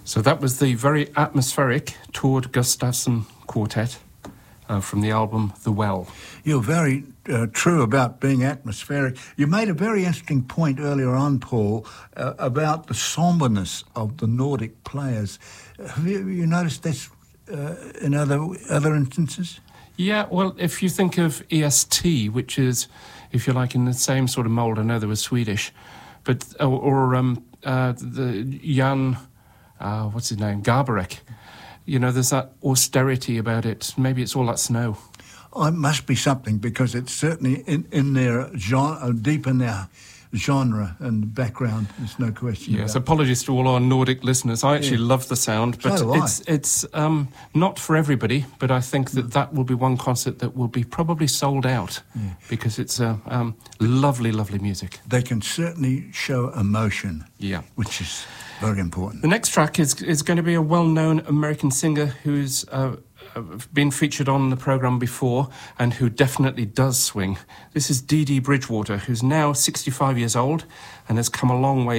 So that was the very atmospheric Tord Gustafsson Quartet from the album The Well. You're very true about being atmospheric. You made a very interesting point earlier on, Paul, about the somberness of the Nordic players. Have you noticed this in other instances? Yeah, well, if you think of EST, which is, if you like, in the same sort of mould, I know they were Swedish, but the Jan, what's his name, Garbarek. You know, there's that austerity about it. Maybe it's all that snow. Oh, it must be something, because it's certainly in their genre, deep in their genre and background. There's no question. Yes, apologies to all our Nordic listeners. I actually love the sound, but it's not for everybody. But I think that will be one concert that will be probably sold out because it's lovely, lovely music. They can certainly show emotion, which is very important. The next track is going to be a well-known American singer who's been featured on the programme before and who definitely does swing. This is Dee Dee Bridgewater, who's now 65 years old and has come a long way